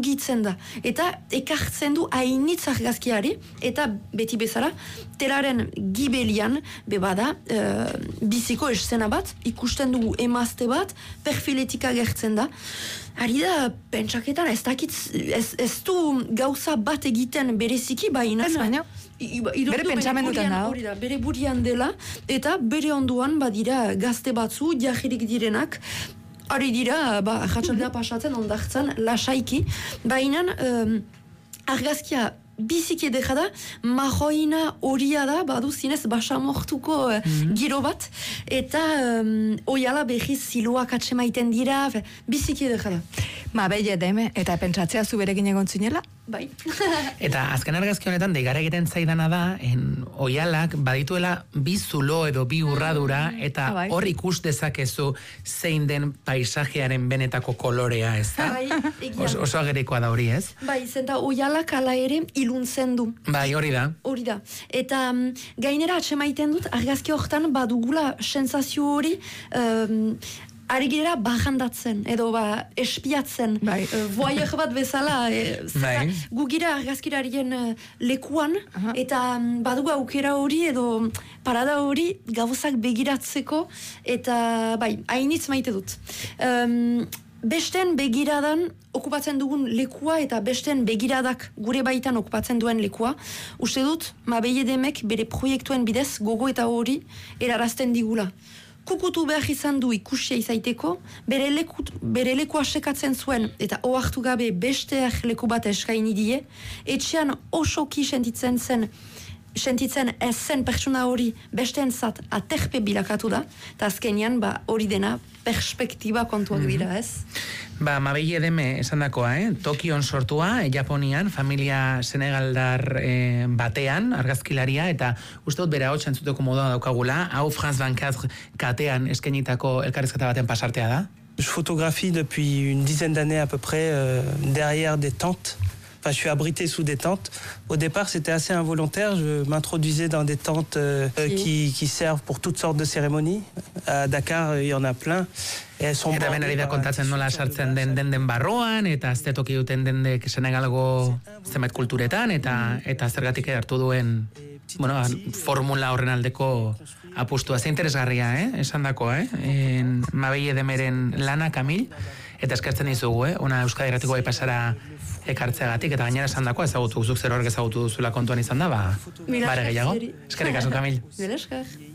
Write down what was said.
mugitzen da. Eta ekartzen du hainitz argazkiari, eta beti bezala, telaren gibelian, bebada, biziko eszena bat, ikusten dugu emazte bat, perfiletik agertzen da. Ari da, pentsaketan, ez du gauza bat egiten bereziki, baina... Bere pentsamendutan da. Bere burian dela, eta bere onduan badira gazte batzu, jahirik direnak, ari dira, jatxaldea pasatzen, ondartzen, lasaiki, baina argazkia biziki edera da, mahoina horia da, badu zinez basamortuko giro bat, eta oiala behiz ziloak atsemaiten dira, biziki edera da. Mabei edeme, eta pentsatzea zu berekin egon zinela? Bai. Eta azken argazki honetan, deigara egiten zaidana da, oialak badituela bi zulo edo bi urradura, eta hor ikus dezakezu zein den paisajearen benetako kolorea, ez da? Oso agerikoa da hori, ez? Bai, zenta oialak ala ere iluntzen du. Bai, hori da. Hori da. Eta gainera atsemaiten dut, argazki horretan badugula sensazio hori, ari girera bajandatzen, edo espiatzen, voyeur bat bezala, gu gira argazkirarien lekuan, eta badugu aukera hori, edo parada hori gauzak begiratzeko, eta hainitz maite dut. Besten begiradan okupatzen dugun lekua eta besten begiradak gure baitan okupatzen duen lekua, uste dut, Mabei Edemek bere proiektuen bidez gogo eta hori erarazten digula. Kukutu behar izan du ikusia izaiteko, bere lekua sekatzen zuen eta ohartu gabe besteak leku bat eskaini die, etxean osoki sentitzen ez zen pertsona hori besteentzat aterpe bilakatu da, eta azkenean hori dena perspektiba kontuak dira, ez? Mabei Edeme esan dakoa, Tokion sortua, Japonian, familia senegaldar batean, argazkilaria, eta uste dut bera hotx entzuteko modua daukagula, hau France 24 katean eskenitako elkarrizketa baten pasartea da? Je photographie depuis une dizaine d'années à peu près derrière des tentes. Enfin, je suis abrité sous des tentes. Au départ, c'était assez involontaire. Je m'introduisais dans des tentes qui servent pour toutes sortes de cérémonies. À Dakar, il y en a plein. Eta ben ari da kontatzen nola sartzen den barroan, eta azte toki duten dendek Senegalgo zenbait kulturetan, eta zergatik hartu duen formula horren aldeko apustua. Ze interesgarria, esan dako, Mabei Edemeren lana, Kamil, eta eskertzen dizugu, ona Euskadi Irratiko bai pasara ekartzeagatik, eta gainera esan dako, ezagutu, zuk zer horrek ezagutu duzula kontuan izan da, bare gehiago. Eskerrik asko, Kamil. Bile esker.